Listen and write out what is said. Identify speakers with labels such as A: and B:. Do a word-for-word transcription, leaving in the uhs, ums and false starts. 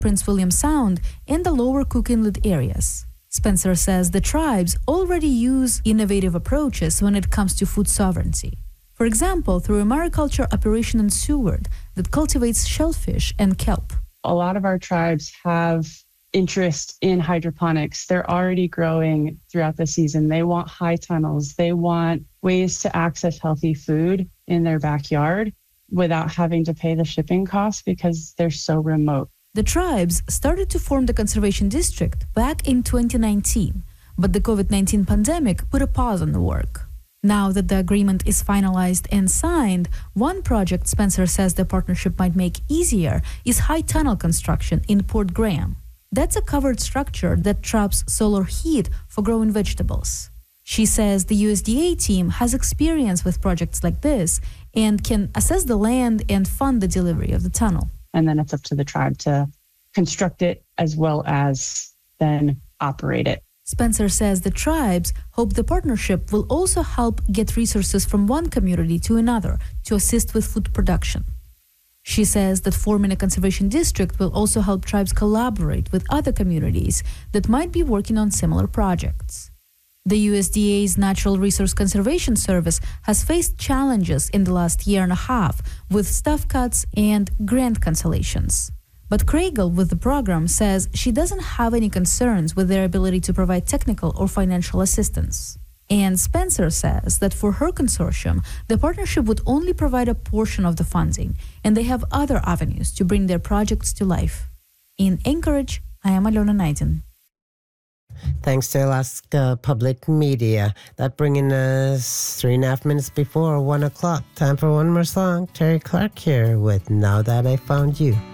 A: Prince William Sound, and the lower Cook Inlet areas. Spencer says the tribes already use innovative approaches when it comes to food sovereignty. For example, through a mariculture operation in Seward that cultivates shellfish and kelp.
B: A lot of our tribes have interest in hydroponics. They're already growing throughout the season. They want high tunnels. They want ways to access healthy food in their backyard without having to pay the shipping costs because they're so remote.
A: The tribes started to form the conservation district back in twenty nineteen, but the COVID nineteen pandemic put a pause on the work. Now that the agreement is finalized and signed, one project Spencer says the partnership might make easier is high tunnel construction in Port Graham. That's a covered structure that traps solar heat for growing vegetables. She says the U S D A team has experience with projects like this and can assess the land and fund the delivery of the tunnel.
B: And then it's up to the tribe to construct it as well as then operate it.
A: Spencer says the tribes hope the partnership will also help get resources from one community to another to assist with food production. She says that forming a conservation district will also help tribes collaborate with other communities that might be working on similar projects. The U S D A's Natural Resource Conservation Service has faced challenges in the last year and a half with staff cuts and grant cancellations. But Kraegel with the program says she doesn't have any concerns with their ability to provide technical or financial assistance. And Spencer says that for her consortium, the partnership would only provide a portion of the funding, and they have other avenues to bring their projects to life. In Anchorage, I am Alona Naidin.
C: Thanks to Alaska Public Media. That bringing us three and a half minutes before one o'clock. Time for one more song. Terry Clark here with Now That I Found You.